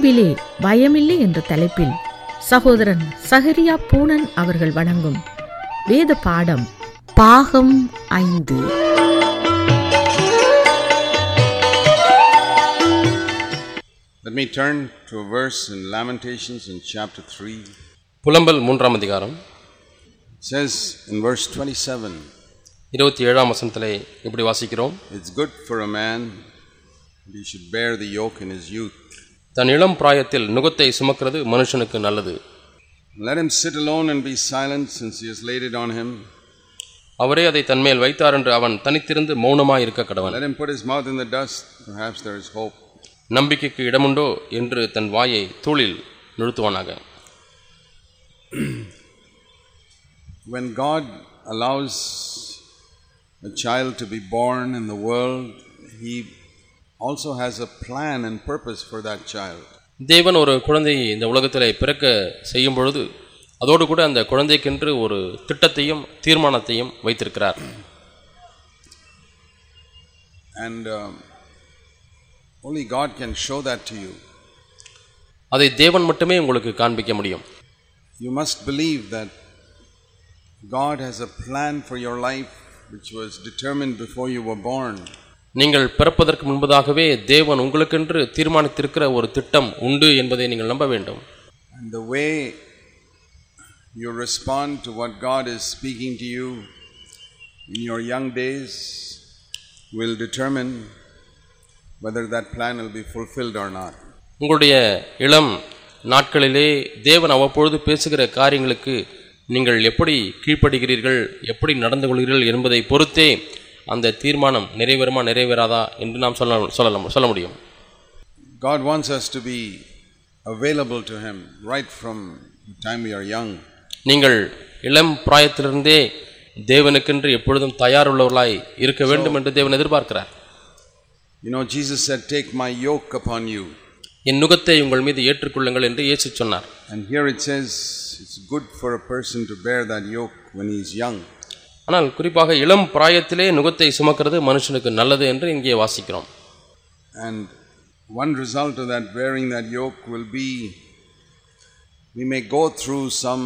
அன்பிலே பயமில்லை என்ற தலைப்பில் சகோதரன் சகரியா பூனன் அவர்கள் வழங்கும் வேத பாடம் பாகம் 5. Let me turn to a verse in Lamentations in chapter 3. புலம்பல் 3ஆம் அதிகாரம். It says in verse 27. 27ஆம் வசனத்திலே இப்படி வாசிக்கிறோம். It's good for a man that he should bear the yoke in his youth. தன் இளம் பிராயத்தில் நுகத்தை சுமக்கிறது மனுஷனுக்கு நல்லது. Let him sit alone and be silent, since he has laid it on him. அவரே அதை தன்மேல் வைத்தார் என்று அவன் தனித்திருந்து மௌனமாய் இருக்க கடவன். Let him put his mouth in the dust, perhaps there is hope. நம்பிக்கைக்கு இடமுண்டோ என்று தன் வாயை தூளில் நிறுத்துவானாக. When God allows a child to be born in the world, he also has a plan and purpose for that child. தேவன் ஒரு குழந்தையை இந்த உலகத்திலே பிறக்க செய்யும் பொழுது அதோடு கூட அந்த குழந்தைக்கென்று ஒரு திட்டத்தையும் தீர்மானத்தையும் வைத்திருக்கிறார். And only God can show that to you. அதை தேவன் மட்டுமே உங்களுக்கு காண்பிக்க முடியும். You must believe that God has a plan for your life which was determined before you were born. நீங்கள் பிறப்பதற்கு முன்பதாகவே தேவன் உங்களுக்கென்று தீர்மானித்திருக்கிற ஒரு திட்டம் உண்டு என்பதை நீங்கள் நம்ப வேண்டும். And the way you respond to what God is speaking to you in your young days will determine whether that plan will be fulfilled or not. உங்களுடைய இளம் நாட்களிலே தேவன் அவ்வப்பொழுது பேசுகிற காரியங்களுக்கு நீங்கள் எப்படி கீழ்ப்படுகிறீர்கள், எப்படி நடந்து கொள்கிறீர்கள் என்பதை பொறுத்தே அந்த தீர்மானம் நிறைவேறுமா நிறைவேறாதா என்று நாம் சொல்ல முடியும். God wants us to be available to him right from the time we are young. நீங்கள் இளம் பிராயத்திலிருந்தே தேவனுக்கென்று எப்பொழுதும் தயாருள்ளவர்களாய் இருக்க வேண்டும் என்று தேவன் எதிர்பார்க்கிறார். You know, Jesus said, "Take my yoke upon you." என் நுகத்தை உங்கள் மீது ஏற்றுக்கொள்ளுங்கள் என்று இயேசு சொன்னார். And here it says it's good for a person to bear that yoke when he is young. ஆனால் குறிப்பாக இளம் பிராயத்திலே நுகத்தை சுமக்கிறது மனுஷனுக்கு நல்லது என்று இங்கே வாசிக்கிறோம். And one result of that bearing that yoke will be we may go through some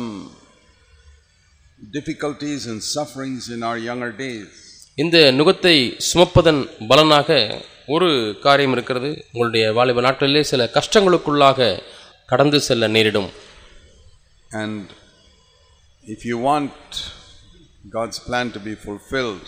difficulties and sufferings in our younger days. இந்த நுகத்தை சுமப்பதன் பலனாக ஒரு காரியம் இருக்கிறது. உங்களுடைய வாலிப நாட்களிலே சில கஷ்டங்களுக்குள்ளாக கடந்து செல்ல நேரிடும். And if you want God's plan to be fulfilled,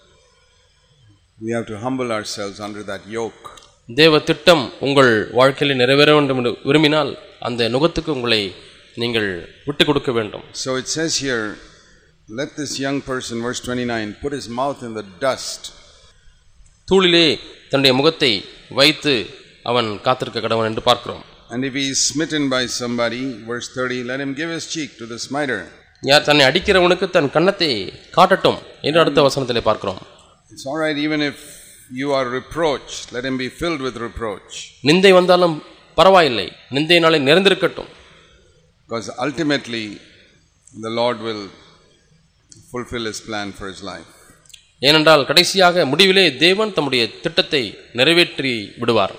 we have to humble ourselves under that yoke. தேவ திட்டம் உங்கள் வாழ்க்கையில் நிறைவேற வேண்டும் என்று விரும்பினால் அந்த நுகத்துக்கு உங்களை நீங்கள் விட்டு கொடுக்க வேண்டும். So it says here, let this young person, verse 29, put his mouth in the dust. தூளிலே தன்னுடைய முகத்தை வைத்து அவன் காத்திருக்க கடவன் என்று பார்க்கிறோம். And if he is smitten by somebody, verse 30, let him give his cheek to the smiter. யார் தன்னை அடிக்கிறவனுக்கு தன் கன்னத்தை காட்டட்டும் என்று அடுத்த வசனத்திலே பார்க்கிறோம். It's all right even if you are reproached, let him be filled with reproach. நிந்தை வந்தாலும் பரவாயில்லை, நிந்தையினாலே நிறைந்திருக்கட்டும். Because ultimately the Lord will fulfill his plan for his life. ஏனென்றால் கடைசியாக முடிவிலே தேவன் தம்முடைய திட்டத்தை நிறைவேற்றி விடுவார்.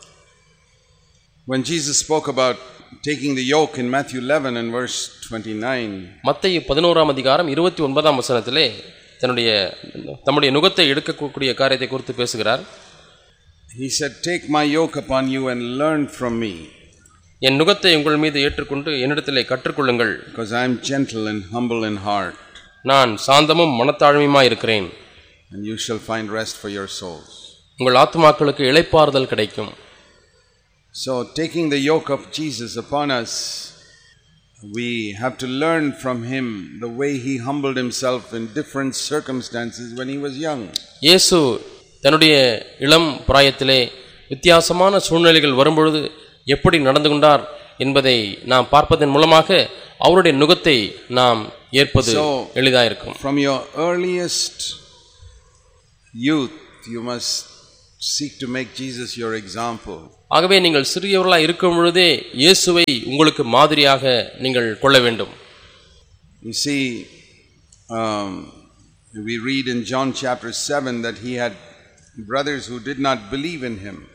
When Jesus spoke about taking the yoke in Matthew 11 and verse 29, மத்தேயு 11ஆம் அதிகாரம் 29ஆம் வசனத்திலே தம்முடைய நுகத்தை எடுக்கக்கூடிய காரியத்தை குறித்து பேசுகிறார். he said, "Take my yoke upon you and learn from me." என் நுகத்தை உங்கள் மீது ஏற்றுக்கொண்டு என்னிடத்திலே கற்றுக்கொள்ளுங்கள். Because I am gentle and humble in heart. நான் சாந்தமும் மனத்தாழ்மையுமாய் இருக்கிறேன். And you shall find rest for your souls. உங்கள் ஆத்துமாக்களுக்கு இளைப்பாறுதல் கிடைக்கும். So taking the yoke of Jesus upon us, we have to learn from him the way he humbled himself in different circumstances when he was young. இயேசு தன்னுடைய இளம் பிராயத்திலே வித்தியாசமான சூழ்நிலைகள் வரும்பொழுது எப்படி நடந்து கொண்டார் என்பதை நாம் பார்ப்பதன் மூலமாக அவருடைய நுகத்தை நாம் ஏற்பது எளிதாக இருக்கும். From your earliest youth you must seek to make Jesus your example. ஆகவே நீங்கள் சிறியவர்களாக இருக்கும் பொழுதே இயேசுவை உங்களுக்கு மாதிரியாக நீங்கள் கொள்ள வேண்டும். You see, we read in John chapter 7 that he had brothers who did not believe in him.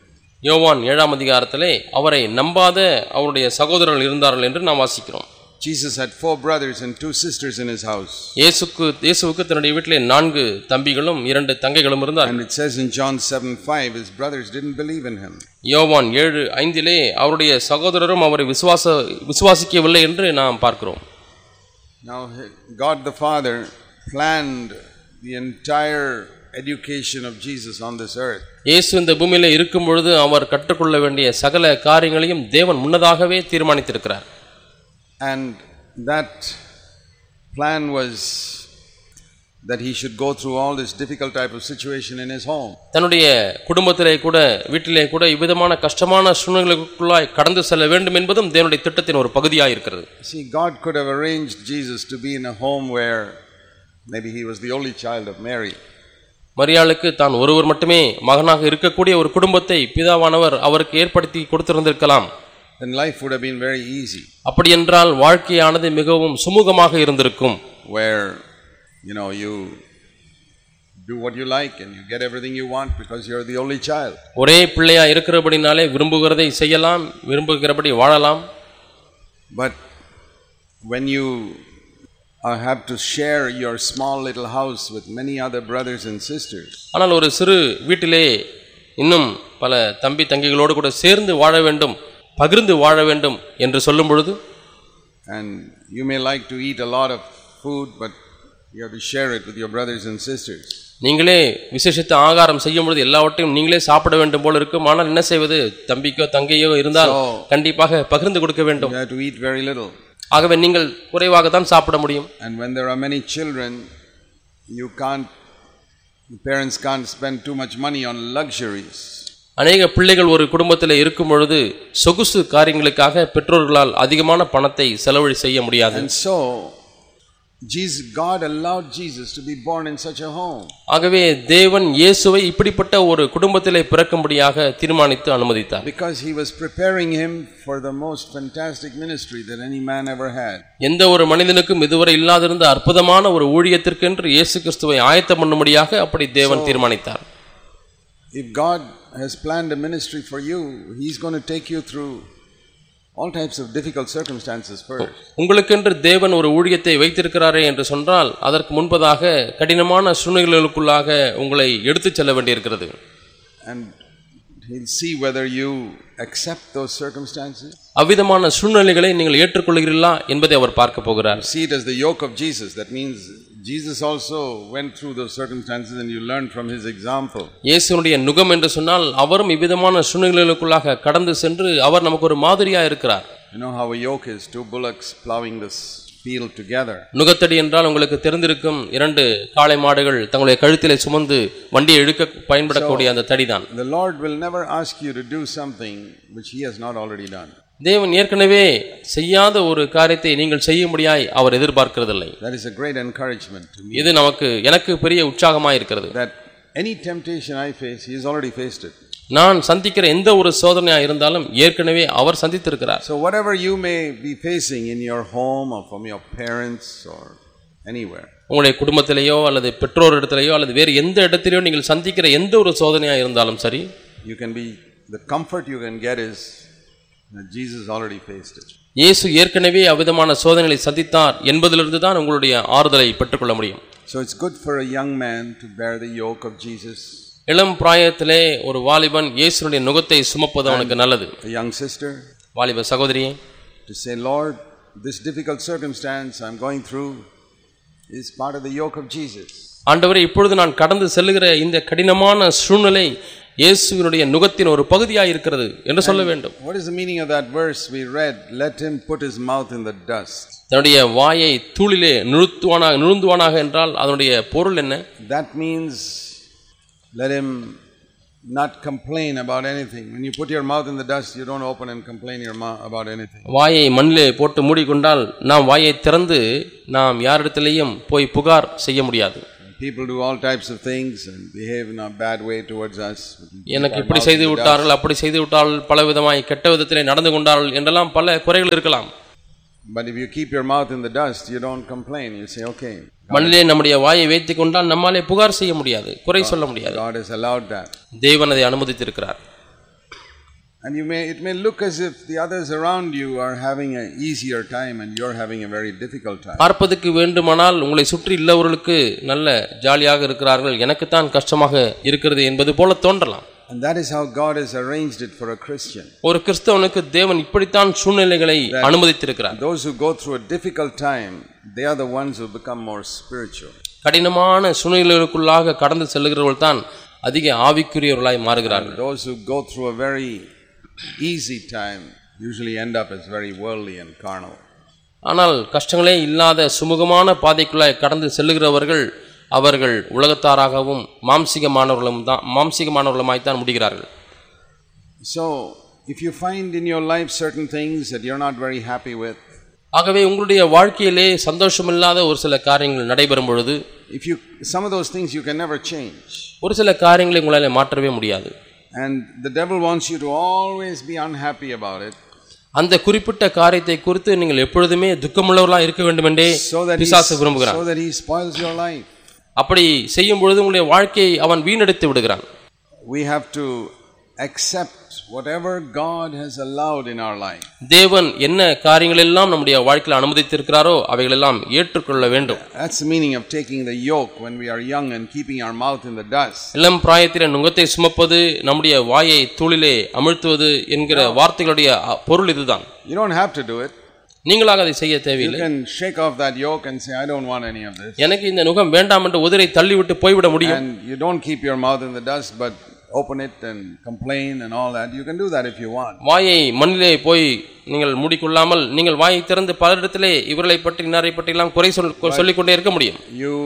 யோவான் 7ஆம் அதிகாரத்திலே அவரை நம்பாத அவருடைய சகோதரர்கள் இருந்தார்கள் என்று நாம் வாசிக்கிறோம். Jesus had 4 brothers and 2 sisters in his house. இயேசுவுக்கு தன்னுடைய வீட்டிலே 4 தம்பிகளும் 2 தங்கைகளும் இருந்தார்கள். And it says in John 7:5 his brothers didn't believe in him. யோவான் 7:5 அவருடைய சகோதரரும் அவரை விசுவாசிக்கவில்லை என்று நாம் பார்க்கிறோம். Now God the Father planned the entire education of Jesus on this earth. இயேசு இந்த பூமியிலே இருக்கும் பொழுது அவர் கற்றுக்கொள்ள வேண்டிய சகல காரியங்களையும் தேவன் முன்னதாகவே தீர்மானித்திருக்கிறார். And that plan was that he should go through all this difficult type of situation in his home. தன்னுடைய குடும்பத்திலே கூட வீட்டிலே கூட இவ்விதமான கஷ்டமான சூழ்நிலைகளுக்குள்ளாய் கடந்து செல்ல வேண்டும் என்பதும் தேவனுடைய திட்டத்தின் ஒரு பகுதியாக இருக்கிறது. See, God could have arranged Jesus to be in a home where maybe he was the only child of Mary. மரியாளுக்கு தான் ஒருவர் மட்டுமே மகனாக இருக்கக்கூடிய ஒரு குடும்பத்தை பிதாவானவர் அவருக்கு ஏற்படுத்தி கொடுத்திருந்திருக்கலாம். Then life would have been very easy. அப்படி என்றால் வாழ்க்கையானது மிகவும் சுமூகமாக இருந்திருக்கும். Where you do what you like and you get everything you want because you're the only child. ஒரே பிள்ளையா இருக்கிறபடினாலே விரும்புகிறதை செய்யலாம், விரும்புகிறபடி வாழலாம். But when you have to share your small little house with many other brothers and sisters. ஆனால் ஒரு சிறு வீட்டிலே இன்னும் பல தம்பி தங்கைகளோடு கூட சேர்ந்து வாழ வேண்டும், பகிர்ந்து வாழ வேண்டும் என்று சொல்லும் பொழுது, and you may like to eat a lot of food but you have to share it with your brothers and sisters. நீங்களே விசேஷித்த ஆகாரம் செய்யும் பொழுது எல்லாவற்றையும் நீங்களே சாப்பிட வேண்டும் போல இருக்கும். ஆனால் என்ன செய்வது, தம்பிக்கோ தங்கையோ இருந்தால் கண்டிப்பாக பகிர்ந்து கொடுக்க வேண்டும். You have to eat very little. ஆகவே நீங்கள் குறைவாக தான் சாப்பிட முடியும். And when there are many children, the parents can't spend too much money on luxuries. அநேக பிள்ளைகள் ஒரு குடும்பத்தில் இருக்கும் பொழுது சொகுசு காரியங்களுக்காக பெற்றோர்களால் அதிகமான பணத்தை செலவழி செய்ய முடியாது. And so God allowed Jesus to be born in such a home. ஆகவே தேவன் இயேசுவை இப்படிப்பட்ட ஒரு குடும்பத்திலே பிறக்கும்படியாக தீர்மானித்து அனுமதித்தார். Because he was preparing him for the most fantastic ministry that any man ever had. எந்த ஒரு மனிதனுக்கும் இதுவரை இல்லாதிருந்த அற்புதமான ஒரு ஊழியத்திற்கென்று இயேசு கிறிஸ்துவை ஆயத்தம் பண்ணும்படியாக அப்படி தேவன் தீர்மானித்தார். If God has planned a ministry for you, he's going to take you through all types of difficult circumstances first. உங்களுக்கென்று தேவன் ஒரு ஊழியத்தை வைத்திருக்கிறாரே என்று சொன்னால் அதற்கு முன்பதாக கடினமான சூழ்நிலைகளுக்குள்ளாக உங்களை எடுத்துச் செல்ல வேண்டியிருக்கிறது. And he'll see whether you accept those circumstances. அவ்விதமான சூழ்நிலைகளை நீங்கள் ஏற்றுக்கொள்கிறீர்களா என்பதை அவர் பார்க்க போகிறார். See it as the yoke of Jesus. That means Jesus also went through those circumstances and you learn from his example. இயேசுவுடைய நுகம் என்று சொன்னால் அவரும் இவ்விதமான சூழ்நிலைகளுக்குள்ளாக கடந்து சென்று அவர் நமக்கு ஒரு மாதிரியா இருக்கிறார். You know how a yoke is, 2 bullocks plowing this field together. நுகத்தடி என்றால் உங்களுக்கு தெரிந்திருக்கும், 2 காளை மாடுகள் தங்களுடைய கழுத்திலே சுமந்து வண்டியை இழுக்க பயன்படக்கூடிய அந்த தடிதான். The Lord will never ask you to do something which he has not already done. தேவன் ஏற்கனவே செய்யாத ஒரு காரியத்தை நீங்கள் செய்யும்படியாய் அவர் எதிர்பார்க்கிறதில்லை. That is a great encouragement to me. இது எனக்கு பெரிய உற்சாகமாக இருக்கிறது. That any temptation I face, he has already faced it. நான் சந்திக்கிற எந்த ஒரு சோதனையா இருந்தாலும் ஏற்கனவே அவர் சந்தித்திருக்கிறார். So whatever you may be facing in your home or from your parents or anywhere, உங்களுடைய குடும்பத்திலேயோ அல்லது பெற்றோர் இடத்திலேயோ அல்லது வேறு எந்த இடத்திலேயோ நீங்கள் சந்திக்கிற எந்த ஒரு சோதனையா இருந்தாலும் சரி, the comfort you can get is that Jesus already faced it. இயேசு ஏற்கனவே அவ்விதமான சோதனைகளை சந்தித்தார் என்பதிலிருந்து தான் உங்களுடைய ஆறுதலை பெற்றுக்கொள்ள முடியும். So it's good for a young man to bear the yoke of Jesus. இளம் பிராயத்திலே ஒரு வாலிபன் இயேசுவின் நுகத்தை சுமப்பது அவனுக்கு நல்லது. A young sister, வாலிப சகோதரியே, to say, Lord, this difficult circumstance I'm going through is part of the yoke of Jesus. ஆண்டவரே, இப்பொழுது நான் கடந்து செல்லுகிற இந்த கடினமான சூழ்நிலை இயேசுவினுடைய நுகத்தின் ஒரு பகுதியாக இருக்கிறது என்று சொல்ல வேண்டும். What is the meaning of that verse we read? Let him put his mouth in the dust. தன்னுடைய வாயை தூளிலே நுழுந்துவானாக என்றால் அதனுடைய பொருள் என்ன? That means let him not complain about anything. When you put your mouth in the dust, you don't open and complain about anything. வாயை மண்ணிலே போட்டு மூடிக்கொண்டால் நாம் வாயை திறந்து நாம் யாரிடத்திலேயும் போய் புகார் செய்ய முடியாது. People do all types of things and behave in a bad way towards us. எனக்கு இப்படி செய்து விட்டார்கள், அப்படி செய்து விட்டார்கள், பல விதமாய் கெட்ட விதத்திலே நடந்து கொண்டார்கள் என்றெல்லாம் பல குறைகள் இருக்கலாம். But if you keep your mouth in the dust, you don't complain. You say, okay. மண்ணிலே நம்முடைய வாயை வைத்துக் கொண்டால் நம்மாலே புகார் செய்ய முடியாது, குறை சொல்ல முடியாது. God has allowed that. தேவன் அதை அனுமதித்திருக்கிறார். And it may look as if the others around you are having an easier time and you're having a very difficult time. பார்ப்பதற்கு வேண்டுமானால் உங்களை சுற்றி உள்ளவர்களுக்கு நல்ல ஜாலியாக இருக்கிறார்கள், எனக்கு தான் கஷ்டமாக இருக்கிறது என்பது போல தோன்றலாம். And that is how God has arranged it for a Christian. ஒரு கிறிஸ்தவனுக்கு தேவன் இப்படித்தான் சூழ்நிலைகளை அனுமதித்திருக்கிறார். Those who go through a difficult time, they are the ones who become more spiritual. கடினமான சூழ்நிலைகளுக்குள்ளாக கடந்து செல்கிறவர்கள் தான் அதிக ஆவிக்குரியவர்களாய் மாறுகிறார்கள். Those who go through a very easy time usually end up as very worldly and carnal. ஆனால் கஷ்டங்களே இல்லாத சுமூகமான பாதைக்குள்ளாய் கடந்து செல்லுகிறவர்கள் அவர்கள் உலகத்தாராகவும் மாம்சீகமானவர்களுமாய் தான் முடிகிறார்கள். So if you find in your life certain things that you're not very happy with, ஆகவே உங்களுடைய வாழ்க்கையிலே சந்தோஷமில்லாத ஒரு சில காரியங்கள் நடைபெறும் பொழுது, some of those things you can never change. ஒரு சில காரியங்களை உங்களால் மாற்றவே முடியாது. And the devil wants you to always be unhappy about it. அந்த குறிப்பிட்ட காரியத்தை குறித்து நீங்கள் எப்பொழுதுமே துக்கமுள்ளவர்களாக இருக்க வேண்டும் என்றே பிசாசு விரும்புகிறான். So that he spoils your life. அப்படி செய்யும் பொழுது உங்களுடைய வாழ்க்கையை அவன் வீணடித்து விடுகிறான். We have to accept whatever God has allowed in our life. தேவன் என்ன காரியங்கள் எல்லாம் நம்முடைய வாழ்க்கையில் அனுமதித்திருக்கிறாரோ அவைகள் எல்லாம் ஏற்றுக்கொள்ள வேண்டும். That's the meaning of taking the yoke when we are young and keeping our mouth in the dust. இளம் பிராயத்திலே நுகத்தை சுமப்பது, நம்முடைய வாயை தூளிலே அமிழ்த்துவது என்கிற வார்த்தைகளுடைய பொருள் இதுதான். You don't have to do it. நீங்களாக அதை செய்ய தேவையில்லை. You can shake off that yoke and say, I don't want any of this. எனக்கு இந்த நுகம் வேண்டாம் என்று உதிரை தள்ளிவிட்டு போய்விட முடியும். And you don't keep your mouth in the dust but open it and complain and all that. You can do that if you want. வாயை மண்ணிலே போய் நீங்கள் மூடிக்கொள்ளாமல் நீங்கள் வாயை திறந்து பலரிடத்திலே இவர்களை பற்றி இன்னாரை பற்றி எல்லாம் குறை சொல்லிக்கொண்டே இருக்க முடியும்.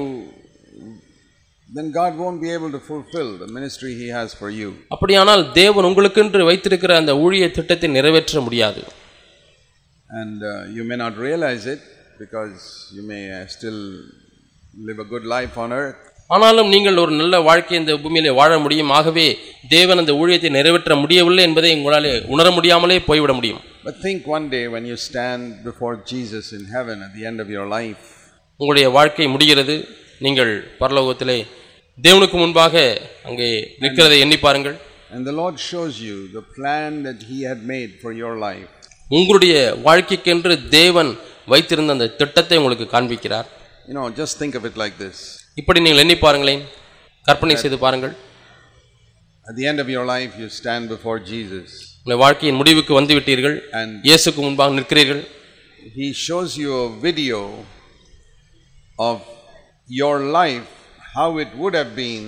Then God won't be able to fulfill the ministry he has for you. அப்படியானால் தேவன் உங்களுக்கென்று வைத்திருக்கிற அந்த ஊழிய திட்டத்தை நிறைவேற்ற முடியாது. And you may not realize it because you may still live a good life on earth. ஆனாலும் நீங்கள் ஒரு நல்ல வாழ்க்கை இந்த பூமியிலே வாழ முடியும். ஆகவே தேவன் அந்த ஊழியத்தை நிறைவேற்ற முடியவில்லை என்பதை உங்களாலே உணர முடியாமலே போய்விட முடியும். But think one day when you stand before Jesus in heaven at the end of your life. உங்களுடைய வாழ்க்கை முடிகிறது, நீங்கள் பரலோகத்திலே தேவனுக்கு முன்பாக அங்கே நிற்கிறதை எண்ணி பாருங்கள். And the Lord shows you the plan that he had made for your life. உங்களுடைய வாழ்க்கைக்கென்று தேவன் வைத்திருந்த அந்த திட்டத்தை உங்களுக்கு காண்பிக்கிறார். Just think of it like this. இப்படி நீங்கள் எண்ணி பாருங்களேன், கற்பனை செய்து பாருங்கள். At the end of your life you stand before Jesus. உங்கள் வாழ்க்கையின் முடிவுக்கு வந்து விட்டீர்கள், இயேசுக்கு முன்பாக நிற்கிறீர்கள். He shows you a video of your life, how it would have been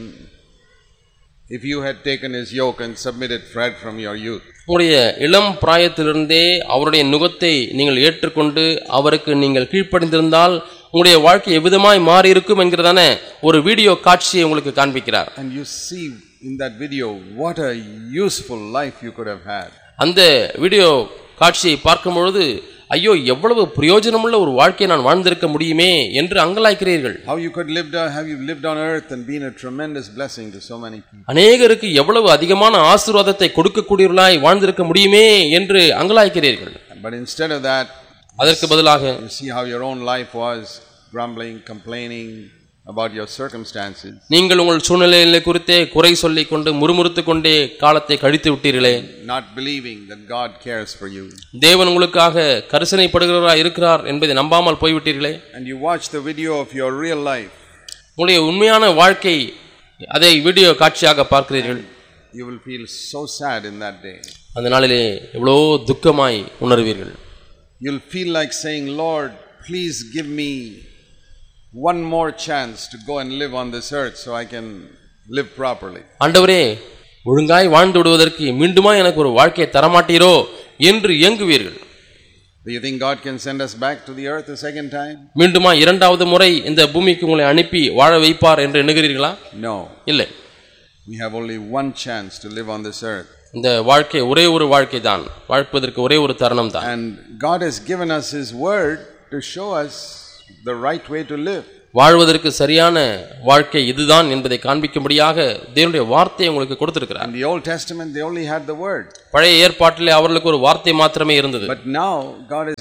if you had taken his yoke and submitted Fred from your youth. உங்களுடைய இளம் பிராயத்திலிருந்தே அவருடைய நுகத்தை நீங்கள் ஏற்றுக்கொண்டு அவருக்கு நீங்கள் கீழ்ப்படிந்திருந்தால் உங்களுடைய வாழ்க்கை எவ்விதமாய் மாறி இருக்கும் என்கிறதான ஒரு வீடியோ காட்சியை உங்களுக்கு காண்பிக்கிறார். And you see in that video what a useful life you could have had. அந்த வீடியோ காட்சியை பார்க்கும் பொழுது ஐயோ எவ்வளவு பிரயோஜனமுள்ள ஒரு வாழ்க்கையை நான் வாழ்ந்திருக்க முடியுமே என்று அங்கலாய்க்கிறீர்கள். How you could have you lived on earth and been a tremendous blessing to so many people. அநேகருக்கு எவ்வளவு அதிகமான ஆசீர்வாதத்தை கொடுக்கக்கூடியவர்களாய் வாழ்ந்திருக்க முடியுமே என்று அங்கலாய்க்கிறீர்கள். But instead of that, அதற்கு பதிலாக you see how your own life was, grumbling, complaining about your circumstances. நீங்கள் உங்கள் சூழ்நிலைகளை குறித்தே குறை சொல்லிக் கொண்டு முறுமுறுத்துக் கொண்டே காலத்தை கழித்து விட்டீர்களே. Not believing that God cares for you. தேவன் உங்களுக்காக கரிசனைப்படுகிறவராய் இருக்கிறார் என்பதை நம்பாமல் போய்விட்டீர்களே. And you watch the video of your real life. உங்களுடைய உண்மையான வாழ்க்கை அதை வீடியோ காட்சியாக பார்க்கிறீர்கள். You will feel so sad in that day. அந்த நாளிலே எவ்வளவு துக்கமாய் உணர்வீர்கள். You'll feel like saying, Lord, please give me one more chance to go and live on this earth so I can live properly. ஆண்டவரே, ஒழுங்காய் வாழ்ந்து விடுவதற்கு மீண்டுமா எனக்கு ஒரு வாழ்க்கையை தரமாட்டீரோ என்று ஏங்குவீர்கள். Do you think God can send us back to the earth a second time? மீண்டுமா இரண்டாவது முறை இந்த பூமிக்கு உங்களை அனுப்பி வாழ வைப்பார் என்று எண்ணுகிறீர்களா? No. இல்லை. We have only one chance to live on this earth. இந்த வாழ்க்கை ஒரே ஒரு வாழ்க்கை தான், வாழ்ப்பதற்கு ஒரே ஒரு தருணம் தான். And God has given us his word to show us the right way to live. வாழ்வதற்கு சரியான வாழ்க்கை இதுதான் என்பதை காண்பிக்கும்படியாக தேவனுடைய வார்த்தையை உங்களுக்கு கொடுத்திருக்கிறார். In the Old Testament they only had the word. பழைய ஏற்பாட்டிலே அவர்களுக்கு ஒரு வார்த்தை மாத்திரமே இருந்தது. But now God has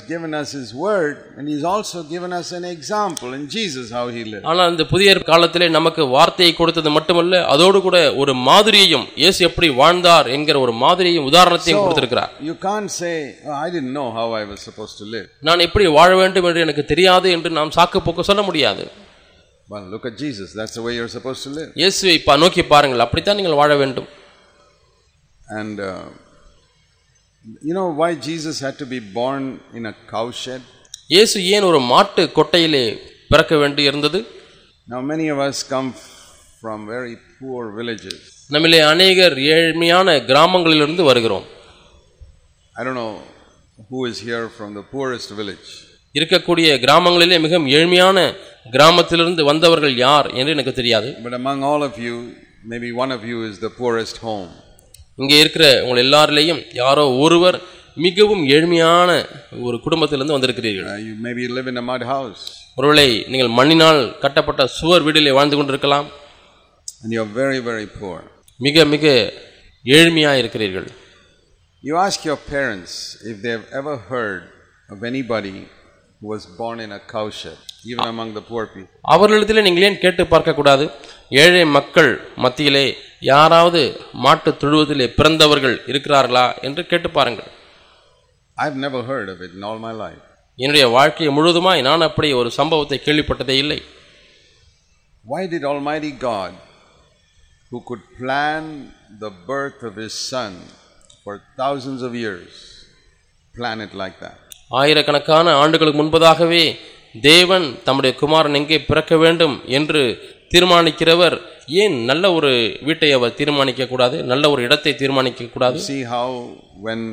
given us His word, and He's also given us an example in Jesus how He lived. ஆனால் இந்த புதிய காலத்திலே நமக்கு வார்த்தையை கொடுத்தது மட்டுமல்ல, அதோடு கூட ஒரு மாதிரியையும், இயேசு எப்படி வாழ்ந்தார் என்கிற ஒரு மாதிரியையும் உதாரணத்தையும் கொடுத்திருக்கிறார். You can't say, oh, I didn't know how I was supposed to live. நான் எப்படி வாழ வேண்டும் என்று எனக்கு தெரியாது என்று நாம் சாக்கு போக்கு சொல்ல முடியாது. Well, look at Jesus. That's the way you're supposed to live. இயேசுவை நோக்கி பாருங்கள், அப்படித்தான் நீங்கள் வாழ வேண்டும். And you know why Jesus had to be born in a cow shed? இயேசு ஏன் ஒரு மாட்டு கொட்டையிலே பிறக்க வேண்டி இருந்தது? Now many of us come from very poor villages. நம்மிலே अनेகர் ஏழ்மையான கிராமங்களிலிருந்து வருகிறோம். I don't know who is here from the poorest village. இருக்கக்கூடிய கிராமங்களிலே மிகவும் ஏழ்மையான கிராமத்திலிருந்து வந்தவர்கள் யார் என்று எனக்கு தெரியாது. But among all of you, maybe one of you is the poorest home. இங்கே இருக்கிற உங்கள் எல்லாரிலேயும் யாரோ ஒருவர் மிகவும் ஏழ்மையான ஒரு குடும்பத்திலிருந்து வந்திருக்கிறீர்கள். You maybe live in a mud house. ஒருவேளை நீங்கள் மண்ணினால் கட்டப்பட்ட சுவர் வீட்டிலே வாழ்ந்து கொண்டிருக்கலாம். And you are very, very poor. மிக மிக ஏழ்மையாக இருக்கிறீர்கள். You ask your parents if they have ever heard of anybody who was born in a cow shed, even among the poor people. அவர்களிடத்திலே நீங்கள் ஏன் கேட்டு பார்க்க கூடாது? ஏழை மக்கள் மத்தியிலே யாராவது மாட்டு தொழுவத்திலே பிறந்தவர்கள் இருக்கிறார்களா என்று கேட்டு பாருங்கள். I've never heard of it in all my life. என்னுடைய வாழ்க்கை முழுவதுமாய் நான் அப்படி ஒரு சம்பவத்தை கேள்விப்பட்டதே இல்லை. Why did Almighty God, who could plan the birth of His Son for thousands of years, plan it like that? ஆயிரக்கணக்கான ஆண்டுகளுக்கு முன்பதாகவே தேவன் தம்முடைய குமாரன் எங்கே பிறக்க வேண்டும் என்று தீர்மானிக்கிறவர் ஏன் நல்ல ஒரு வீட்டை அவர் தீர்மானிக்க கூடாது? நல்ல ஒரு இடத்தை தீர்மானிக்க கூடாது? See how when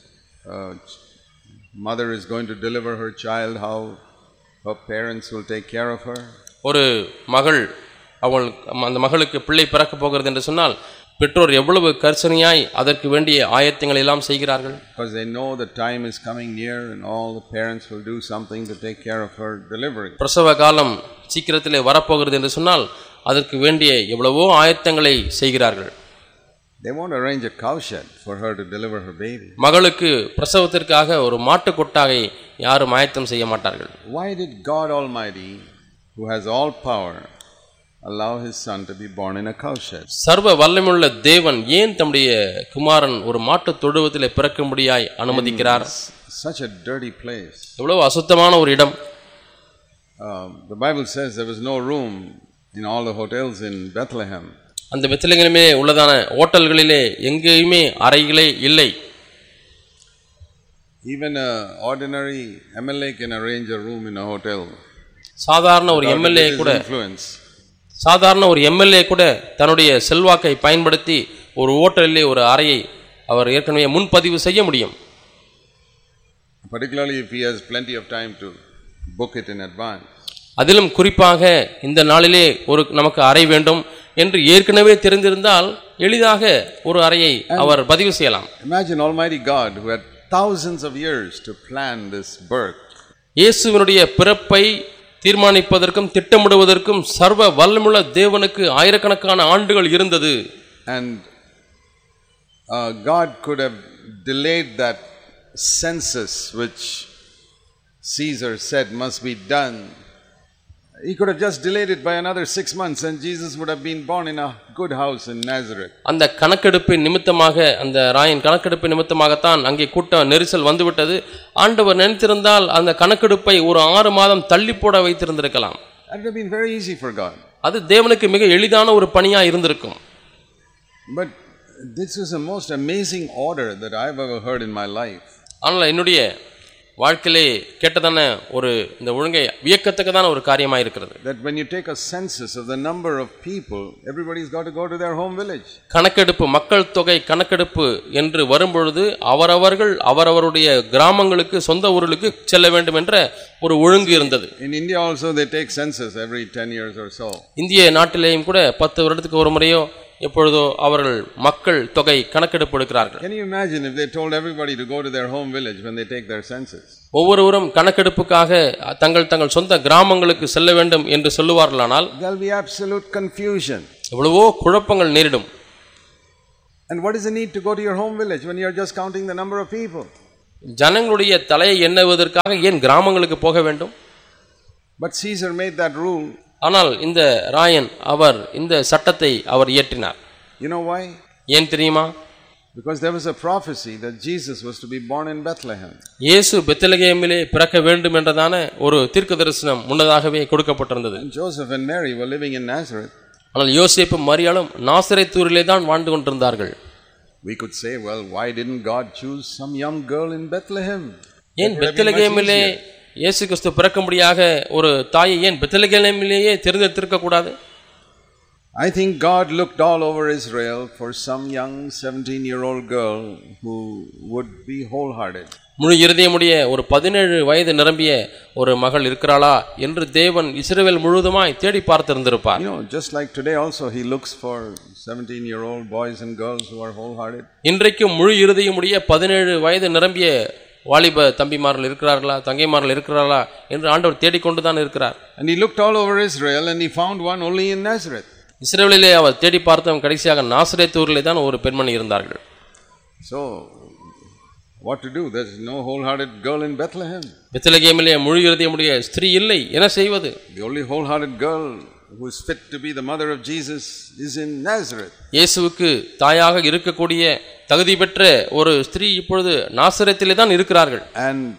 mother is going to deliver her child, how her parents will take care of her. ஒரு மகள் அந்த மகளுக்கு பிள்ளை பிறக்க போகிறது என்று சொன்னால் பெற்றோர் எவ்வளவு கர்சனையாய் அதற்கு வேண்டிய ஆயத்தங்களை எல்லாம் செய்கிறார்கள். Because they know the time is coming near and all the parents will do something to take care of her delivery. பிரசவ காலம் சீக்கிரத்திலே வரப்போகிறது என்று சொன்னால் அதற்கு வேண்டிய எவ்வளவோ ஆயத்தங்களை செய்கிறார்கள். They won't arrange a cow shed for her to deliver her baby. மகளுக்கு பிரசவத்திற்காக ஒரு மாட்டு கொட்டாயை யாரும் ஆயத்தம் செய்ய மாட்டார்கள். Why did God Almighty, who has all power, allow His Son to be born in a cow shed? சர்வ வல்லமையுள்ள தேவன் ஏன் தம்முடைய குமாரன் ஒரு மாட்டு தொழுவத்திலே பிறக்கும்படியாய் அனுமதிக்கிறார்? Such a dirty place. எவ்வளவு அசுத்தமான ஒரு இடம். The Bible says there was no room in all the hotels in Bethlehem. அந்த பெத்லகேமிலே உள்ளதான ஹோட்டல்களிலே எங்கேயுமே அறைகளே இல்லை. Even a ordinary MLA can arrange a room in a hotel. சாதாரண ஒரு எம்எல்ஏ கூட தன்னுடைய செல்வாக்கை பயன்படுத்தி ஒரு ஹோட்டலிலே ஒரு அறையை அவர் ஏற்கனவே முன்பதிவு செய்ய முடியும். Particularly if he has plenty of time to book it in advance. அதிலும் குறிப்பாக இந்த நாளிலே ஒரு நமக்கு அறை வேண்டும் என்று ஏற்கனவே தெரிந்திருந்தால் எளிதாக ஒரு அறையை அவர் பதிவு செய்யலாம். Imagine Almighty God who had thousands of years to plan this birth. இயேசுவினுடைய பிறப்பை தீர்மானிப்பதற்கும் திட்டமிடுவதற்கும் சர்வ வல்லமையுள்ள தேவனுக்கு ஆயிரக்கணக்கான ஆண்டுகள் இருந்தது. And God could have delayed that census which Caesar said must be done. He could have just delayed it by another 6 months and Jesus would have been born in a good house in Nazareth. அந்த கணக்கெடுப்பின் நிமித்தமாக அந்த ராயன் கணக்கெடுப்பின் நிமித்தமாகத்தான் அங்கே கூட்ட நெரிசல் வந்துவிட்டது. ஆண்டவர் நினைத்திருந்தால் அந்த கணக்கெடுப்பை ஒரு 6 மாதம் தள்ளி போட வைத்திருந்திருக்கலாம். That would have been very easy for God. அது தேவனுக்கு மிக எளிதான ஒரு பணியா இருந்திருக்கும். But this is the most amazing order that I have ever heard in my life. ஆனால் என்னுடைய வாழ்க்கையிலே கேட்டதான ஒரு இந்த ஒழுங்கை வியக்கத்தக்கதான ஒரு காரியமாக இருக்கிறது. That when you take a census of the number of people, everybody's got to go to their home village. கணக்கெடுப்பு, மக்கள் தொகை கணக்கெடுப்பு என்று வரும்பொழுது அவரவருடைய கிராமங்களுக்கு, சொந்த ஊர்களுக்கு செல்ல வேண்டும் என்ற ஒரு ஒழுங்கு இருந்தது. In India also they take census every 10 years or so. இந்திய நாட்டிலேயும் கூட 10 வருடத்துக்கு ஒரு முறையோ எப்பொழுதோ அவர்கள் மக்கள் தொகை கணக்கெடுப்பு எடுக்கிறார்கள். Can you imagine if they told everybody to go to their home village when they take their census? ஒவ்வொருவரும் கணக்கெடுப்புக்காக தங்கள் சொந்த கிராமங்களுக்கு செல்ல வேண்டும் என்று சொல்லுவார்களானால் there will be absolute confusion. எவ்வளவோ குழப்பங்கள் நேரிடும். And what is the need to go to your home village when you are just counting the number of people? ஜனங்களுடைய தலையை எண்ணுவதற்காக ஏன் கிராமங்களுக்கு போக வேண்டும்? But Caesar made that rule. ஆனால் இந்த ராயன் அவர் இந்த சட்டத்தை அவர் இயற்றினார். You know why? ஏன் தெரியுமா? Because there was a prophecy that Jesus was to be born in Bethlehem. இயேசு பெத்லகேமிலே பிறக்க வேண்டும் என்றதான ஒரு தீர்க்கதரிசனம் முன்னதாகவே கொடுக்கப்பட்டிருந்தது. Joseph and Mary were living in Nazareth. ஆனால் யோசேப்பும் மரியாளும் நாசரேத்தூரிலே தான் வாழ்ந்து கொண்டிருந்தார்கள். We could say, well, why didn't God choose some young girl in Bethlehem? ஏன் பெத்லகேமிலே இயேசு கிறிஸ்து பிறக்கும்படியாக ஒரு தாயை ஏன் பெத்லகேமிலேயே தேர்ந்தெடுத்திருக்க கூடாது? I think God looked all over Israel for some young 17-year-old girl who would be wholehearted. முழு இருதயமுடைய ஒரு 17 வயது நிரம்பிய ஒரு மகள் இருக்கிறாளா என்று தேவன் இஸ்ரவேல் முழுவதுமாய் தேடி பார்த்திருந்திருப்பார். You know, just like today also he looks for 17-year-old boys and girls who are wholehearted. இன்றைக்கும் முழு இருதயமுடைய 17 வயது நிரம்பிய வாலிப தம்பிமார்கள் இருக்கிறார்களா, தங்கைமார்கள் இருக்கிறார்களா என்று ஆண்டவர் தேடிக்கொண்டுதான் இருக்கிறார். And he looked all over Israel and he found one only in Nazareth. இஸ்ரவேலிலே அவர் தேடி பார்த்தவன் கடைசியாக நாசரேத்தூரிலே தான் ஒரு பெண்மணி இருந்தார்கள். So what to do? There's no wholehearted girl in Bethlehem. பெத்லகேமிலே முழு இருதயமுடைய ஸ்திரீ இல்லை, என்ன செய்வது? The only wholehearted girl who is fit to be the mother of Jesus is in Nazareth. இயேசுவுக்கு தாயாக இருக்கக்கூடிய தகுதி பெற்ற ஒரு ஸ்திரீ இப்பொழுது நாசரேத்திலே தான் இருக்கிறார்கள். And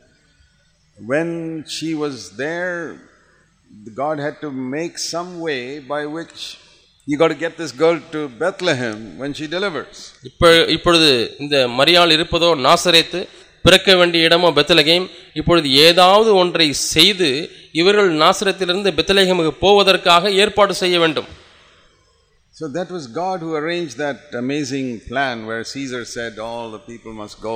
when she was there, God had to make some way by which you got to get this girl to Bethlehem when she delivers. இப்பொழுது இந்த மரியாள் இருப்பதோ நாசரேத்து, பிறக்க வேண்டிய இடமோ பெத்லகேம். இப்பொழுது ஏதாவது ஒன்றை செய்து இவர்கள் நாசரேத்திலிருந்து பெத்லகேமுக்கு போவதற்காக ஏற்பாடு செய்ய வேண்டும். So that was God who arranged that amazing plan where Caesar said all the people must go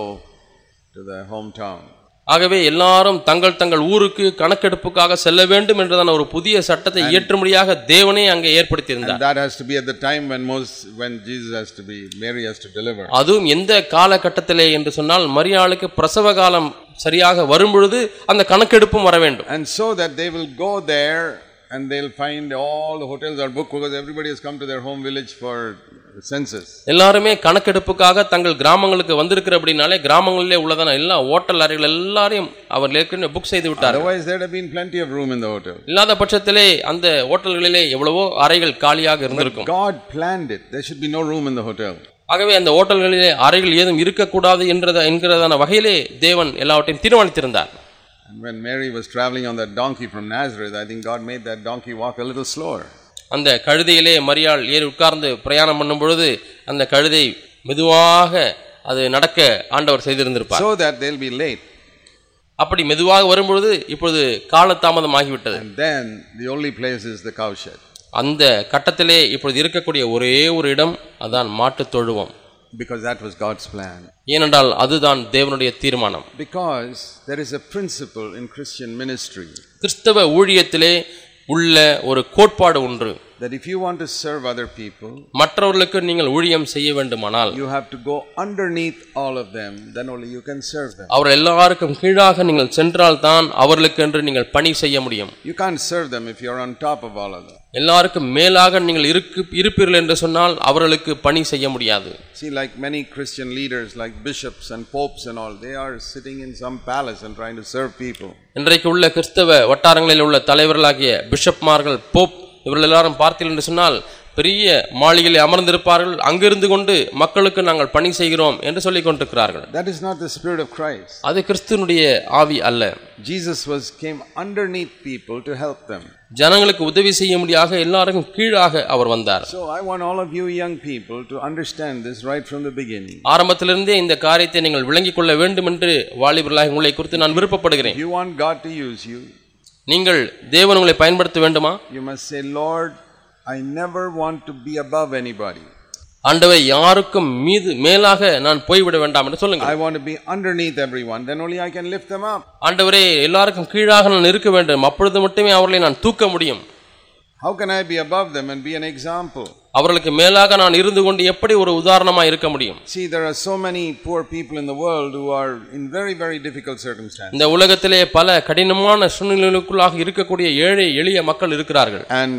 to their hometown. ஆகவே எல்லாரும் தங்கள் தங்கள் ஊருக்கு கணக்கெடுப்புக்காக செல்ல வேண்டும் என்றதான ஒரு புதிய சட்டத்தை இயற்றும்படியாக தேவனே அங்கே ஏற்படுத்தியிருந்தார். That has to be at the time when Jesus has to be, Mary has to deliver. அதுவும் எந்த காலகட்டத்திலே என்று சொன்னால் மரியாளுக்கு பிரசவ காலம் சரியாக வரும்பொழுது அந்த கணக்கெடுப்பும் வர வேண்டும். And so that they will go there and they'll find all the hotels are booked because everybody has come to their home village for census. எல்லாருமே கணக்கெடுப்புக்காக தங்கள் கிராமங்களுக்கு வந்திருக்கிற அப்படினாலே கிராமங்களிலே உள்ளதான எல்லா ஹோட்டல் அறைகள் எல்லாரையும் அவர் ஏற்கனவே புக் செய்து விட்டார். Otherwise there would have been plenty of room in the hotel. இல்லாத பட்சத்திலே அந்த ஹோட்டல்களிலே எவ்வளவோ அறைகள் காலியாக இருந்திருக்கும். God planned it. There should be no room in the hotel. ஆகவே அந்த ஹோட்டல்களிலே அறைகள் ஏதும் இருக்கக்கூடாது என்கிறதான வகையிலே தேவன் எல்லாவற்றையும் தீர்மானித்திருந்தார். And when Mary was traveling on that donkey from Nazareth, I think God made that donkey walk a little slower. அந்த கழுதையிலே மரியாள் ஏறி உட்கார்ந்து பிரயாணம் பண்ணும் பொழுது அந்த கழுதை மெதுவாக அது நடக்க ஆண்டவர் செய்திருந்திருப்பார். So that they'll be late. அப்படி மெதுவாக வரும்பொழுது இப்பொழுது காலதாமதம் ஆகிவிட்டது. And then the only place is the cowshed. அந்த கட்டத்திலே இப்பொழுது இருக்கக்கூடிய ஒரே ஒரு இடம் அதான் மாட்டுத் தொழுவம். Because that was God's plan. ஏனென்றால் அதுதான் தேவனுடைய தீர்மானம். Because there is a principle in Christian ministry. கிறிஸ்தவ ஊழியத்திலே உள்ள ஒரு கோட்பாடு ஒன்று. That if you want to serve other people, மற்றவர்களுக்கு நீங்கள் ஊழியம் செய்ய வேண்டுமானால் you have to go underneath all of them, then only you can serve them. அவர் எல்லாருக்கும் கீழாக நீங்கள் சென்றால் தான் அவர்களுக்கு என்று நீங்கள் பணி செய்ய முடியும். You can't serve them if you are on top of all of them. எல்லாருக்கும் மேலாக நீங்கள் இருப்பீர்கள் என்று சொன்னால் அவர்களுக்கு பணி செய்ய முடியாது. See, like many Christian leaders like bishops and popes and all, they are sitting in some palace and trying to serve people. இன்றைக்கு உள்ள கிறிஸ்தவ வட்டாரங்களில் உள்ள தலைவர்களாகிய பிஷப்மார்கள், போப் இவர்கள் எல்லாரும் பார்த்தீர்கள் என்று சொன்னால் பெரிய மாளிகையில் அமர்ந்திருப்பார்கள். அங்கிருந்து கொண்டு மக்களுக்கு நாங்கள் பணி செய்கிறோம் என்று சொல்லிக் கொண்டிருக்கிறார்கள். That is not the spirit of Christ. அது கிறிஸ்துவினுடைய ஆவி அல்ல. Jesus came underneath people to help them. ஜனங்களுக்கு உதவி செய்ய முடியாக எல்லாருக்கும் கீழாக அவர் வந்தார். So I want all of you young people to understand this right from the beginning. ஆரம்பத்திலிருந்தே இந்த காரியத்தை நீங்கள் விளங்கிக் கொள்ள வேண்டும் என்று வாலிபர்களாக உங்களை குறித்து நான் விருப்பப்படுகிறேன். You want God to use you. நீங்கள் தேவன் உங்களை பயன்படுத்த வேண்டுமா? You must say, Lord, I never want to be above anybody. ஆண்டவரே, யாருக்கும் மேலாக நான் போய்விட வேண்டாம் என்று சொல்லுங்க. I want to be underneath everyone, then only I can lift them up. ஆண்டவரே, எல்லாருக்கும் கீழாக நான் இருக்க வேண்டும், அப்பொழுது மட்டுமே அவர்களை நான் தூக்க முடியும். How can I be above them and be an example? அவர்களுக்கு மேலாக நான் இருந்து கொண்டு எப்படி ஒரு உதாரணமாக இருக்க முடியும்? See, there are so many poor people in the world who are in very, very difficult circumstances. இந்த உலகத்திலே பல கடினமான சூழ்நிலைகளுக்குள்ளாக இருக்கக்கூடிய ஏழை எளிய மக்கள் இருக்கிறார்கள். And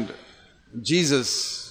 Jesus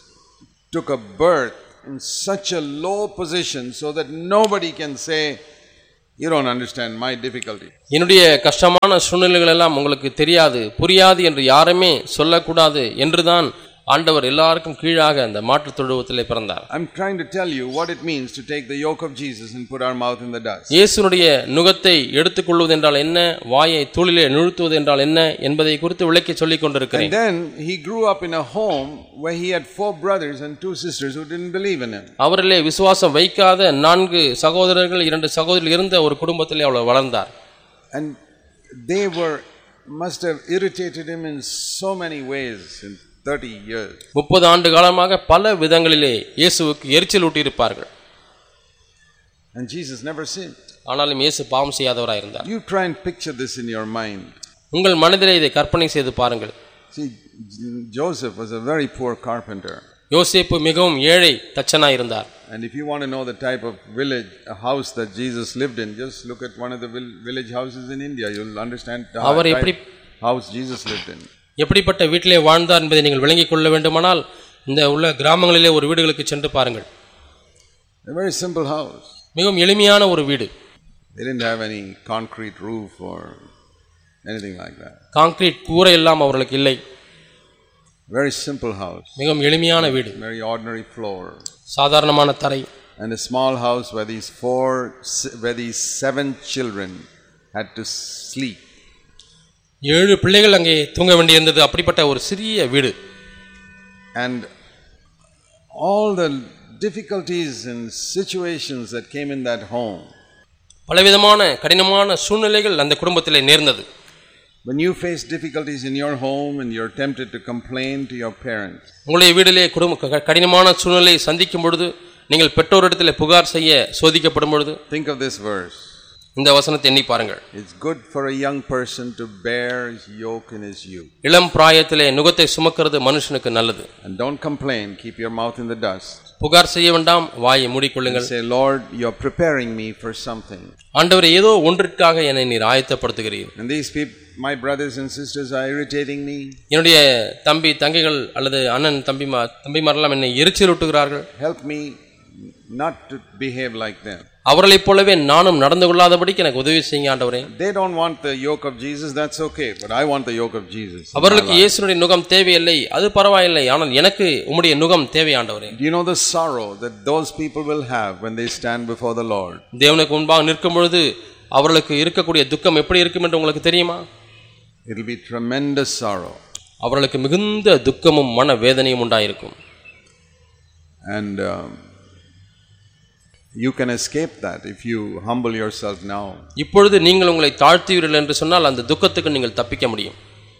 took a birth in such a low position so that nobody can say You don't understand my difficulty. என்னுடைய கஷ்டமான சூழ்நிலைகள் எல்லாம் உங்களுக்கு தெரியாது, புரியாது என்று யாருமே சொல்லக்கூடாது என்றுதான் ஆண்டவர் எல்லாருக்கும் கீழாக அந்த மாற்றுத் தொழுவத்திலே பிறந்தார். I'm trying to tell you what it means to take the yoke of Jesus and put our mouth in the dust. இயேசுனுடைய நுகத்தை எடுத்துக்கொள்வது என்றால் என்ன, வாயை தூளிலே நிறுத்துவது என்றால் என்ன என்பதை குறித்து விளக்கி சொல்லிக் கொண்டிருக்கிறேன். And then he grew up in a home where he had 4 brothers and 2 sisters who didn't believe in him. அவரிலே விசுவாசம் வைக்காத 4 சகோதரர்கள் 2 சகோதரிகள் இருந்த ஒரு குடும்பத்திலே அவர் வளர்ந்தார். And they must have irritated him in so many ways in 30 years. 30 ஆண்டு காலமாக பல விதங்களிலே இயேசுவுக்கு எரிச்சல் ஊட்டியிருப்பார்கள். And Jesus never sinned. ஆனாலும் இயேசு பாவம் செய்யாதவராய் இருந்தார். You try and picture this in your mind. உங்கள் மனதிலே இதை கற்பனை செய்து பாருங்கள். See, Joseph was a very poor carpenter. யோசேப்பு மிகவும் ஏழை தச்சனாய் இருந்தார். And if you want to know the type of house that Jesus lived in, just look at one of the village houses in India. You'll understand the type of house Jesus lived in. எப்படிப்பட்ட வீட்டிலே வாழ்ந்தார் என்பதை நீங்கள் விளங்கிக் கொள்ள வேண்டுமானால் இந்த உள்ள கிராமங்களிலே ஒரு வீடுகளுக்கு சென்று பாருங்கள். A very simple house. மிகவும் எளிமையான ஒரு வீடு. They didn't have any concrete roof or anything like that. Concrete கூரை எல்லாம் அவர்களுக்கு இல்லை. Very simple house. மிகவும் எளிமையான வீடு. Very ordinary floor. சாதாரணமான தரை. And a small house where these 7 children had to sleep. 7 பிள்ளைகள் அங்கே தூங்க வேண்டியிருந்தது. அப்படிப்பட்ட ஒரு சிறிய வீடு. And all the difficulties and situations that came in that home. பலவிதமான கடினமான சூழ்நிலைகள் அந்த குடும்பத்திலே நேர்ந்தது. When you face difficulties in your home and you're tempted to complain to your parents. உங்களுடைய வீட்டிலே கடினமான சூழ்நிலையை சந்திக்கும் பொழுது நீங்கள் பெற்றோரிடத்திலே புகார் செய்ய சோதிக்கப்படும் பொழுது think of this verse. இந்த வசனத்தை எண்ணி பாருங்கள். It's good for a young person to bear his yoke in his youth. இளம் பிராயத்திலே நுகத்தை சுமக்கிறது மனுஷனுக்கு நல்லது. And don't complain, keep your mouth in the dust. புகார் செய்ய வேண்டாம், வாயை மூடிக்கொள்ளுங்கள். Say, Lord, you're preparing me for something. ஆண்டவரே, ஏதோ ஒன்றிற்காக என்னை நீர் ஆயத்தப்படுத்துகிறீர். And these people, my brothers and sisters, are irritating me. என்னுடைய தம்பி தங்கைகள் அல்லது அண்ணன் தம்பிமாரெல்லாம் என்னை எரிச்சலூட்டுகிறார்கள். Help me not to behave like them. அவர்களைப் போலவே நானும் நடந்து கொள்ளாதபடிக்கு எனக்கு உதவி செய்யுங்க ஆண்டவரே. They don't want the yoke of Jesus, that's okay, but I want the yoke of Jesus. அவர்களுக்கு இயேசுவின் நுகம் தேவையில்லை, அது பரவாயில்லை, ஆனால் எனக்கு உம்முடைய நுகம் தேவை ஆண்டவரே. Do you know the sorrow that those people will have when they stand before the Lord? தேவனுக்கு முன்பாக நிற்கும் பொழுது அவர்களுக்கு இருக்கக்கூடிய துக்கம் எப்படி இருக்கும் என்று உங்களுக்கு தெரியுமா? It will be tremendous sorrow. அவர்களுக்கு மிகுந்த துக்கமும் மன வேதனையும் உண்டாயிருக்கும். And you can escape that if you humble yourself now. இப்பொழுது நீங்கள் உங்களை தாழ்த்துவீர்கள் என்று சொன்னால் அந்த துக்கத்துக்கு நீங்கள் தப்பிக்க முடியும்.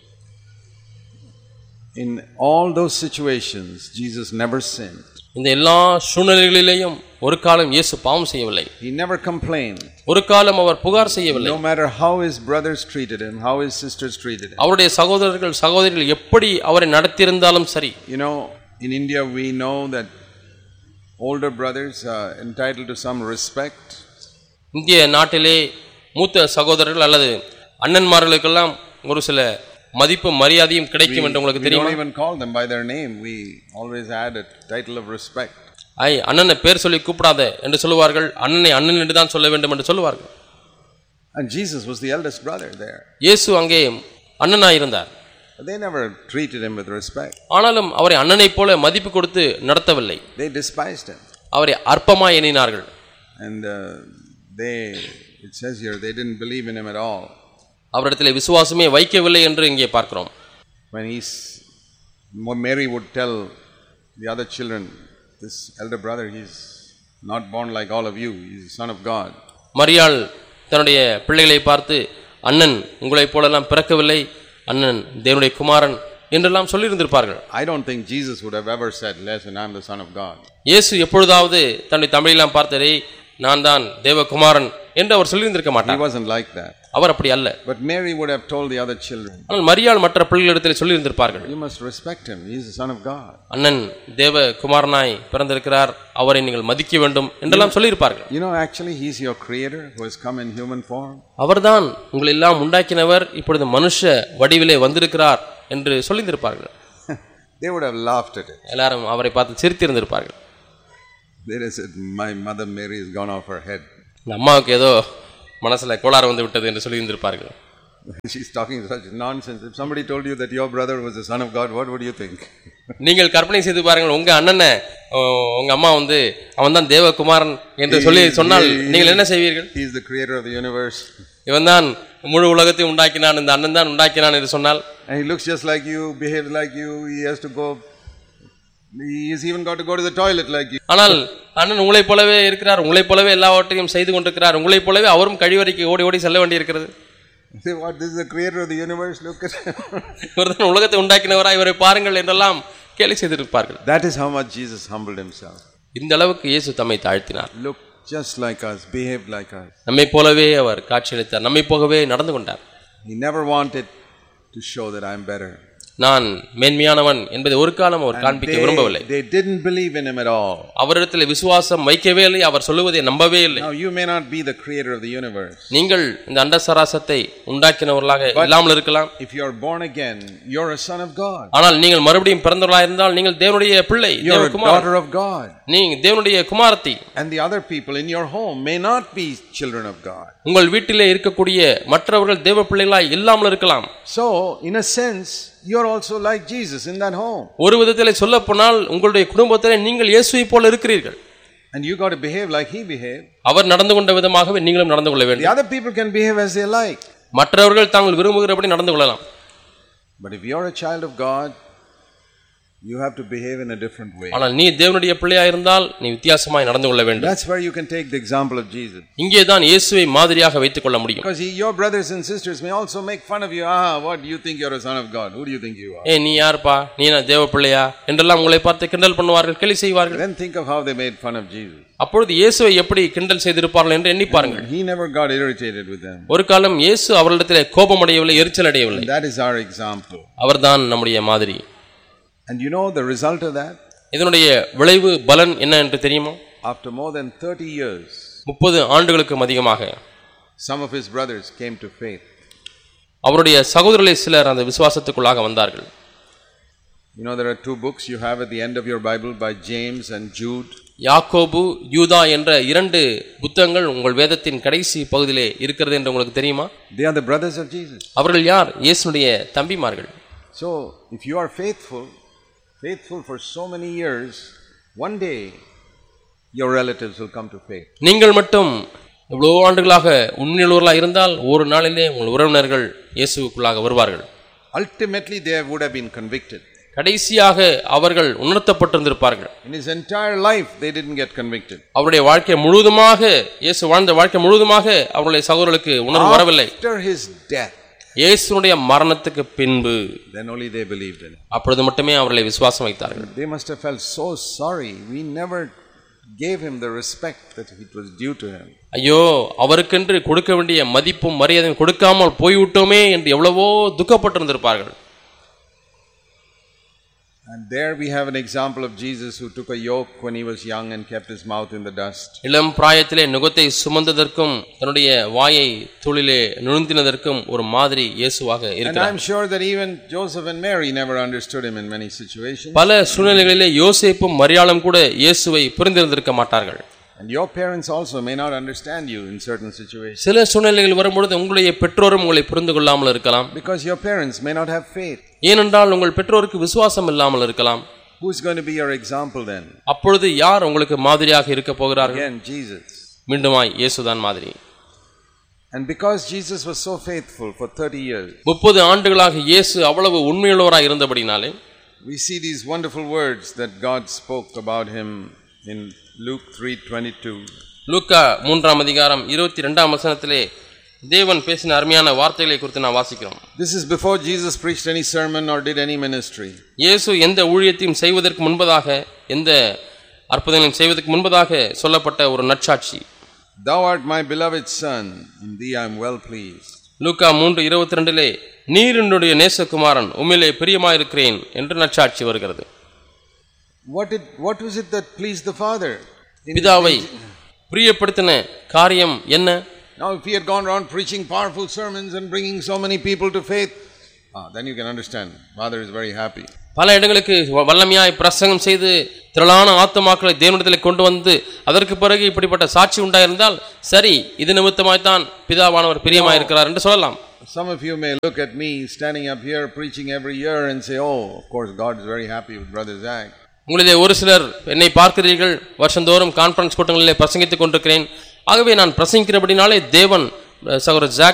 In all those situations Jesus never sinned. இந்த எல்லா சூழ்நிலைகளிலேயும் ஒரு காலம் இயேசு பாவம் செய்யவில்லை. He never complained. ஒரு காலம் அவர் புகார் செய்யவில்லை. No matter how his brothers treated him, how his sisters treated him. அவருடைய சகோதரர்கள் சகோதரிகள் எப்படி அவரை நடத்தியிருந்தாலும் சரி. You know, in India we know that older brothers are entitled to some respect. இந்திய நாட்டிலே மூத்த சகோதரர்கள் அல்லது அண்ணன்மார்களுக்கெல்லாம் ஒரு சில மதிப்பு மரியாதையும் கிடைக்கும் என்று உங்களுக்கு தெரியுமா? We don't even call them by their name. We always add a title of respect. அண்ணனை பேர் சொல்லி கூப்பிடாத என்று சொல்லுவார்கள். அண்ணனை அண்ணன் என்று தான் சொல்ல வேண்டும் என்று சொல்லுவார்கள். And Jesus was the eldest brother there. இயேசு அங்கே அண்ணனாய் இருந்தார். They never treated him with respect. ஆனாலும் அவரை அண்ணனைப் போல மதிப்பு கொடுத்து நடத்தவில்லை. They despised him. அவரை அற்பமாய் எண்ணினார்கள். And it says here they didn't believe in him at all. அவரிடத்திலே விசுவாசமே வைக்கவில்லை என்று இங்கே பார்க்கிறோம். When Mary would tell the other children, this elder brother, he's not born like all of you, he's the son of God. மரியாள் தன்னுடைய பிள்ளைகளை பார்த்து, அண்ணன் உங்களைப் போலெல்லாம் பிறக்கவில்லை, அண்ணன் தேவனுடைய குமாரன் என்றெல்லாம் சொல்லி இருந்திருப்பார்கள். I don't think Jesus would have ever said, listen, I'm the son of God. இயேசு எப்பொழுதாவது தன்னுடைய தமிழெல்லாம் பார்த்தரே, நான் தான் தேவகுமாரன் என்று அவர் சொல்லி இருந்திருக்க மாட்டார். He wasn't like that. அவர் அப்படி அல்ல. But Mary would have told the other children. ஆனால் மரியாள் மற்ற பிள்ளைகளிடத்தில் சொல்லி இருந்திருப்பார்கள். You must respect him. He is the son of God. அண்ணன் தேவகுமாரனாய் பிறந்திருக்கிறார், அவரை நீங்கள் மதிக்க வேண்டும் என்றெல்லாம் சொல்லி இருப்பார்கள். You know, actually he is your creator who has come in human form. அவர்தான் உங்களை எல்லாம் உண்டாக்கினவர், இப்பொழுது மனுஷ வடிவிலே வந்திருக்கிறார் என்று சொல்லி இருப்பார்கள். They would have laughed at it. எல்லாரும் அவரை பார்த்து சிரித்து இருந்திருப்பார்கள். They said, my mother Mary has gone off her head. அம்மாவுக்கு ஏதோ மனசுல கோளாறு வந்து விட்டது என்று சொல்லி இருந்திருப்பார்கள். She's talking such nonsense. If somebody told you that your brother was the son of God, what would you think? நீங்கள் கற்பனை செய்து பாருங்கள், உங்க அண்ணனை உங்க அம்மா வந்து அவன் தான் தேவகுமாரன் என்று சொல்லி சொன்னால் நீங்கள் என்ன செய்வீர்கள்? He is the creator of the universe. இவன் தான் முழு உலகத்தை உண்டாக்கினான், இந்த அண்ணன் தான் உண்டாக்கினான் என்று சொன்னால், and he looks just like you, behaves like you, he has to go, he has even got to go to the toilet like you. ஆனால் அண்ணன் உங்களைப் போலவே இருக்கிறார், உங்களைப் போலவே எல்லாவற்றையும் செய்து கொண்டிருக்கிறார், உங்களைப் போலவே அவரும் கழிவறைக்கு ஓடி ஓடி செல்ல வேண்டி இருக்கிறது. Say what, this is the creator of the universe, look at இவர்தான் உலகத்தை உண்டாக்கினவராய், இவரை பாருங்கள் என்றெல்லாம் கேலி செய்திருப்பார்கள். That is how much Jesus humbled himself. இந்த அளவுக்கு இயேசு தம்மை தாழ்த்தினார். Look just like us, behaved like us. நம்மை போலவே அவர் காட்சியளித்தார், நம்மை போலவே நடந்து கொண்டார். He never wanted to show that I am better. நான் மேன்மையானவன் என்பதை ஒரு காலம் அவர் காண்பிக்க விரும்பவில்லை. They didn't believe in him at all. அவரிடத்தில் விசுவாசம் வைக்கவே இல்லை, அவர் சொல்லுவதை நம்பவே இல்லை. Now you may not be the creator of the universe. நீங்கள் இந்த அண்ட சராசரத்தை உண்டாக்கினவர்களாக இல்லாமல் இருக்கலாம். If you are born again, you're a son of God. ஆனால் நீங்கள் மறுபடியும் பிறந்தவர்களாக இருந்தால் நீங்கள் தேவனுடைய பிள்ளை, you're a daughter of God. நீங்கள் தேவனுடைய குமாரத்தி. And the other people in your home may not be children of God. உங்கள் வீட்டிலே இருக்கக்கூடிய மற்றவர்கள் தேவ பிள்ளைகளாய் இல்லாமல் இருக்கலாம். So in a sense you are also like Jesus in that home. ஒரு விதத்திலே சொல்லப்போனால் உங்களுடைய குடும்பத்திலே நீங்கள் இயேசுவை போல இருக்கிறீர்கள். And you got to behave like he behaved. அவர் நடந்து கொண்ட விதமாகவே நீங்களும் நடந்து கொள்ள வேண்டும். The other people can behave as they like. மற்றவர்கள் தாங்கள் விரும்புகிறபடி நடந்து கொள்ளலாம். But if you are a child of God, you have to behave in a different way. ஆனால் நீ தேவனுடைய பிள்ளையாய் இருந்தால் நீ வித்தியாசமாய் நடந்து கொள்ள வேண்டும். That's where you can take the example of Jesus. இங்கே தான் இயேசுவை மாதிரியாக வைத்துக் கொள்ள முடியும். Because your brothers and sisters may also make fun of you. What do you think you're a son of God? Who do you think you are? நீ யார்ப்பா, நீ என்ன தேவ பிள்ளையா என்றெல்லாம் உங்களை பார்த்து கிண்டல் பண்ணுவார்கள், கேலி செய்வார்கள். Then think of how they made fun of Jesus. அப்பொழுது இயேசுவை எப்படி கிண்டல் செய்திருப்பார்கள் என்று எண்ணி பாருங்கள். He never got irritated with them. ஒரு காலம் இயேசு அவர்களிடத்திலே கோபம் அடையவில்லை, எரிச்சல் அடையவில்லை. That is our example. அவர்தான் நம்முடைய மாதிரி. And you know the result of that? இதனுடைய விளைவு பலன் என்ன என்று தெரியுமா? After more than 30 years, 30 ஆண்டுகளுக்கும் அதிகமாக some of his brothers came to faith. அவருடைய சகோதரர்களே சிலர் அந்த விசுவாசத்துக்குள்ளாக வந்தார்கள். You know there are two books you have at the end of your Bible by James and Jude. யாக்கோபு, யூதா என்ற 2 புத்தகங்கள் உங்கள் வேதத்தின் கடைசி பகுதியிலே இருக்கிறது என்று உங்களுக்கு தெரியுமா? They are the brothers of Jesus. அவர்கள் யார்? இயேசுவுடைய தம்பிமார்கள். So if you are faithful for so many years, one day your relatives will come to faith. நீங்கள் மட்டும் இவ்வளவு ஆண்டுகளாக உண்மையுள்ளவர்களாக இருந்தால் ஒரு நாளிலே உங்கள் உறவினர்கள் இயேசுவுக்குள்ளாக வருவார்கள். Ultimately they would have been convicted. கடைசியாக அவர்கள் உணர்த்தப்பட்டிருந்திருப்பார்கள். In his entire life they didn't get convicted. அவருடைய வாழ்க்கை முழுவதுமாக, இயேசு வாழ்ந்த வாழ்க்கை முழுவதுமாக அவருடைய சகோதரர்களுக்கு உணர்வு வரவில்லை. After his death, இயேசுவுடைய மரணத்துக்கு பின்பு then only they believed in him. அப்பொழுது மட்டுமே அவர்களை விசுவாசம் வைத்தார்கள். They must have felt so sorry. We never gave him the respect that it was due to him. ஐயோ, அவருக்கென்று கொடுக்க வேண்டிய மதிப்பும் மரியாதையும் கொடுக்காமல் போய்விட்டோமே என்று எவ்வளவோ துக்கப்பட்டிருந்திருப்பார்கள். And there we have an example of Jesus who took a yoke when he was young and kept his mouth in the dust. இளம் பிராயத்திலே நுகத்தை சுமந்ததற்கும் தன்னுடைய வாயை தூளிலே நுழுந்தினதற்கும் ஒரு மாதிரி இயேசுவாக இருக்கிறார். And I'm sure that even Joseph and Mary never understood him in many situations. பல சூழ்நிலைகளிலே யோசேப்பும் மரியாளும் கூட இயேசுவை புரிந்திருந்திருக்க மாட்டார்கள். And your parents also may not understand you in certain situations. சில சூழ்நிலைகள் வரும்பொழுது உங்களுடைய பெற்றோரும் உங்களை புரிந்து கொள்ளாமல் இருக்கலாம். Because your parents may not have faith. ஏனென்றால் உங்கள் பெற்றோருக்கு விசுவாசம் இல்லாமல் இருக்கலாம். Who is going to be your example then? அப்பொழுது யார் உங்களுக்கு மாதிரியாக இருக்க போகிறார்கள்? Again Jesus. மீண்டுமாய் இயேசுதான் மாதிரி. And because Jesus was so faithful for 30 years. 30 ஆண்டுகளாக இயேசு அவ்வளவு உண்மையுள்ளவராய் இருந்தபடினாலே we see these wonderful words that God spoke about him in Luke 3:22. லூக்கா 3ஆம் அதிகாரம் 22ஆம் வசனத்திலே தேவன் பேசின அருமையான வார்த்தைகளை குறித்து நாம் வாசிக்கிறோம். This is before Jesus preached any sermon or did any ministry. இயேசு எந்த ஊழியத்தையும் செய்வதற்கு முன்பதாக, எந்த அற்புதங்களையும் செய்வதற்கு முன்பதாக சொல்லப்பட்ட ஒரு நற்சாட்சி. Thou art my beloved son, in thee I am well pleased. லூக்கா 3:22 நீர் என்னுடைய நேசகுமாரன், உம்மிலே பிரியமாயிருக்கிறேன் என்று நற்சாட்சி வருகிறது. What was it that pleased the Father? பிதாவை பிரியப்படுத்தின காரியம் என்ன? Now if he had gone around preaching powerful sermons and bringing so many people to faith, Then you can understand. Father is very happy. பல இடங்களுக்கு வல்லமையாய் பிரசங்கம் செய்து திரளான ஆத்துமாக்களை தேவனிடத்தில் கொண்டு வந்து அதற்கு பிறகு இப்படிப்பட்ட சாட்சி உண்டாயிருந்தால் சரி, இது நிமித்தமாய்த்தான் பிதாவானவர் பிரியமாயிருக்கிறார் என்று சொல்லலாம். Some of you may look at me standing up here preaching every year and say, oh, of course God is very happy with Brother Zach. உங்களிலே ஒரு சிலர் என்னை பார்க்கிறீர்கள், வருஷந்தோறும் கான்ஃபரன்ஸ் கூட்டங்களிலே பிரசங்கித்துக் கொண்டிருக்கிறேன், ஆகவே நான் பிரசங்கிக்கிறபடினாலே தேவன் சகோதரர் ஜாக்